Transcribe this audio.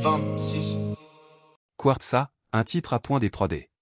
26. Quartza, un titre à point des 3D.